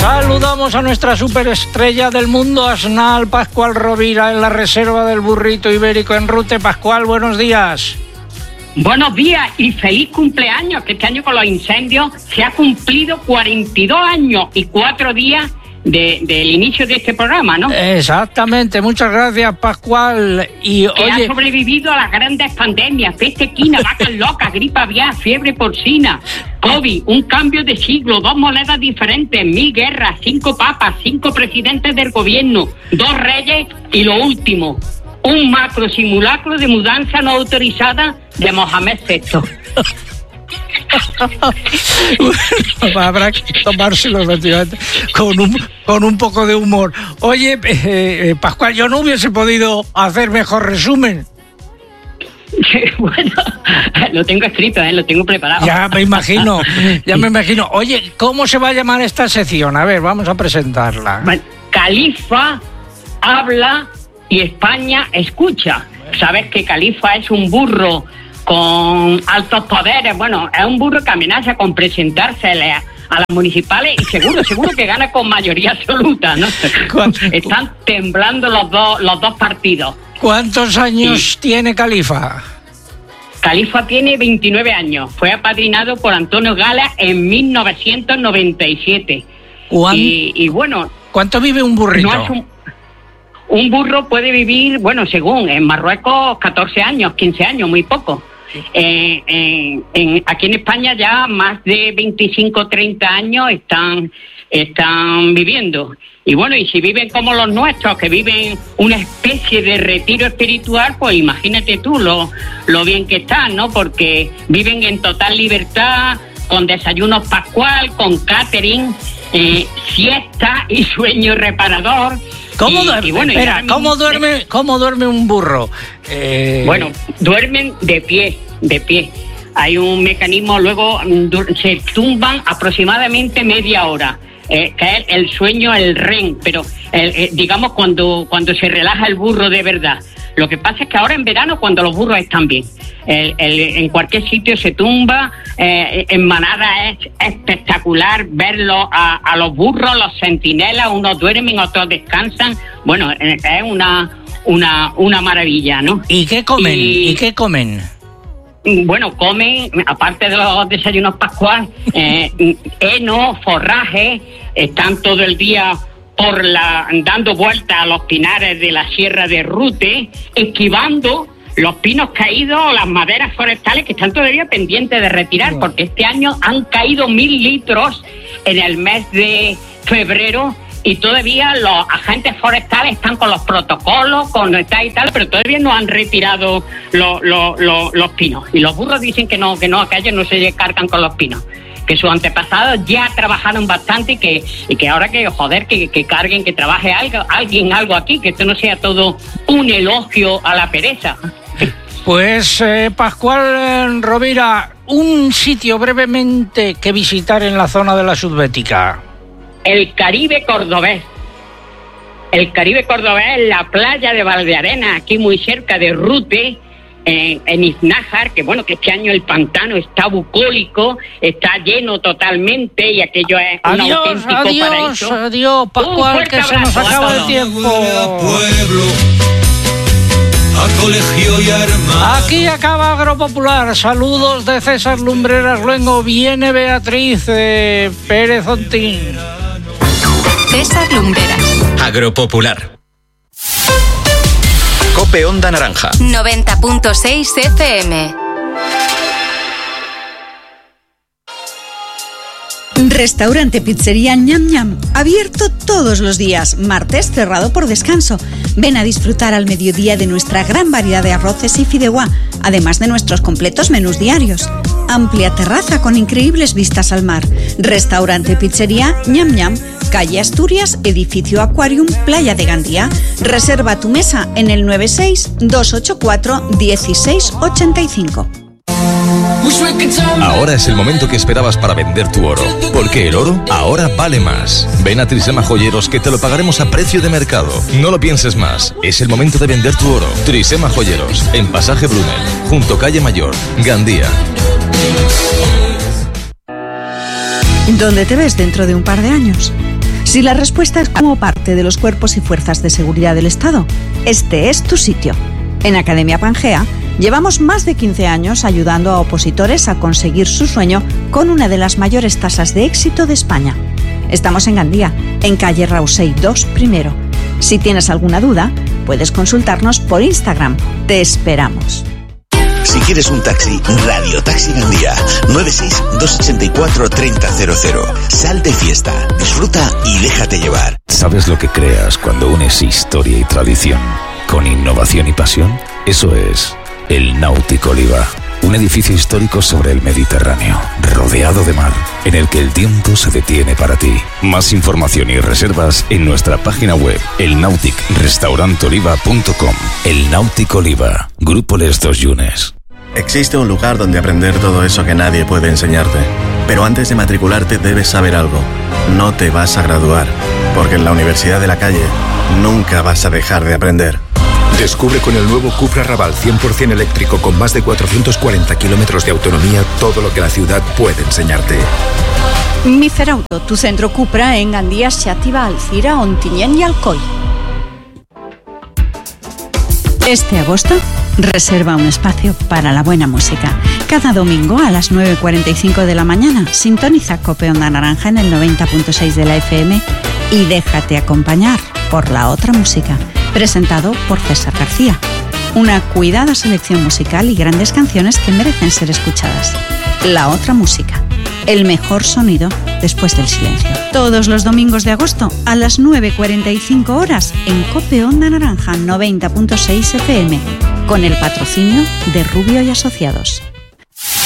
Saludamos a nuestra superestrella del mundo asnal, Pascual Rovira, en la reserva del burrito ibérico en Rute. Pascual, buenos días. Buenos días y feliz cumpleaños, que este año con los incendios se ha cumplido 42 años y 4 días del inicio de este programa, ¿no? Exactamente, muchas gracias, Pascual. Y que oye, ha sobrevivido a las grandes pandemias, peste equina, vacas locas, gripe aviar, fiebre porcina, COVID, un cambio de siglo, 2 monedas diferentes, 1000 guerras, 5 papas, 5 presidentes del gobierno, 2 reyes y lo último, un macro simulacro de mudanza no autorizada de Mohamed VI. Habrá que tomárselo efectivamente con un poco de humor. Oye, Pascual, yo no hubiese podido hacer mejor resumen. Bueno, lo tengo escrito, lo tengo preparado. Ya me imagino. Oye, ¿cómo se va a llamar esta sección? A ver, vamos a presentarla. Califa habla y España escucha. Sabes que Califa es un burro con altos poderes. Bueno, es un burro que amenaza con presentársele a las municipales y seguro que gana con mayoría absoluta, ¿no? Están temblando los dos partidos. ¿Cuántos años tiene Califa? Califa tiene 29 años. Fue apadrinado por Antonio Gala en 1997. Y bueno... ¿Cuánto vive un burrito? No un burro puede vivir, bueno, según en Marruecos, 14 años, 15 años, muy poco. Aquí en España ya más de 25, 30 años están viviendo. Y bueno, y si viven como los nuestros, que viven una especie de retiro espiritual, pues imagínate tú lo bien que están, ¿no? Porque viven en total libertad, con desayuno pascual, con catering, siesta y sueño reparador. ¿Cómo duerme un burro? Bueno, duermen de pie. Hay un mecanismo, luego se tumban aproximadamente media hora, que es el sueño, el REM, pero digamos cuando se relaja el burro de verdad. Lo que pasa es que ahora en verano, cuando los burros están bien, en cualquier sitio se tumba, en manada es espectacular verlo a los burros, los centinelas, unos duermen, otros descansan. Bueno, es una maravilla, ¿no? ¿Y qué comen? Bueno, comen, aparte de los desayunos pascuales, heno, forraje, están todo el día dando vueltas a los pinares de la Sierra de Rute, esquivando los pinos caídos, las maderas forestales que están todavía pendientes de retirar, porque este año han caído 1000 litros en el mes de febrero y todavía los agentes forestales están con los protocolos, con tal y tal, pero todavía no han retirado los pinos. Y los burros dicen que no, que ellos no se cargan con los pinos, que sus antepasados ya trabajaron bastante y que ahora que carguen, que trabaje alguien algo aquí, que esto no sea todo un elogio a la pereza. Pues Pascual Rovira, un sitio brevemente que visitar en la zona de la Subbética. El Caribe cordobés. El Caribe cordobés es la playa de Valdearena, aquí muy cerca de Rute, en Iznájar, que bueno, que este año el pantano está bucólico, está lleno totalmente y aquello es un auténtico paraíso. Adiós, Pascual, que se nos acaba el tiempo. Aquí acaba Agropopular. Saludos de César Lumbreras Luengo. Viene Beatriz Pérez Ontín. César Lumbreras. Agropopular. Cope Onda Naranja. 90.6 FM. Restaurante Pizzería Ñam Ñam, abierto todos los días, martes cerrado por descanso. Ven a disfrutar al mediodía de nuestra gran variedad de arroces y fideuá, además de nuestros completos menús diarios. Amplia terraza con increíbles vistas al mar. Restaurante Pizzería Ñam Ñam, calle Asturias, edificio Aquarium, Playa de Gandía. Reserva tu mesa en el 96-284-1685. Ahora es el momento que esperabas para vender tu oro, porque el oro ahora vale más. Ven a Trisema Joyeros que te lo pagaremos a precio de mercado. No lo pienses más, es el momento de vender tu oro. Trisema Joyeros, en Pasaje Brunel, junto Calle Mayor, Gandía. ¿Dónde te ves dentro de un par de años? Si la respuesta es como parte de los cuerpos y fuerzas de seguridad del Estado, este es tu sitio. En Academia Pangea llevamos más de 15 años ayudando a opositores a conseguir su sueño con una de las mayores tasas de éxito de España. Estamos en Gandía, en calle Rausey 2 primero. Si tienes alguna duda, puedes consultarnos por Instagram. Te esperamos. Si quieres un taxi, Radio Taxi Gandía, 96-284-3000. Sal de fiesta, disfruta y déjate llevar. ¿Sabes lo que creas cuando unes historia y tradición con innovación y pasión? Eso es el Náutico Oliva, un edificio histórico sobre el Mediterráneo, rodeado de mar, en el que el tiempo se detiene para ti. Más información y reservas en nuestra página web, elnauticrestaurantoliva.com. El Náutico Oliva, Grupo Les Dos Yunes. Existe un lugar donde aprender todo eso que nadie puede enseñarte. Pero antes de matricularte debes saber algo. No te vas a graduar, porque en la Universidad de la Calle nunca vas a dejar de aprender. Descubre con el nuevo Cupra Raval 100% eléctrico con más de 440 kilómetros de autonomía todo lo que la ciudad puede enseñarte. Miferauto, tu centro Cupra en Gandía, Xàtiva, Alcira, Ontinyent y Alcoi. Este agosto, reserva un espacio para la buena música. Cada domingo a las 9:45 de la mañana, sintoniza Cope Onda Naranja en el 90.6 de la FM y déjate acompañar por La Otra Música, presentado por César García. Una cuidada selección musical y grandes canciones que merecen ser escuchadas. La Otra Música, el mejor sonido después del silencio. Todos los domingos de agosto a las 9:45 horas en Cope Onda Naranja 90.6 FM, con el patrocinio de Rubio y Asociados.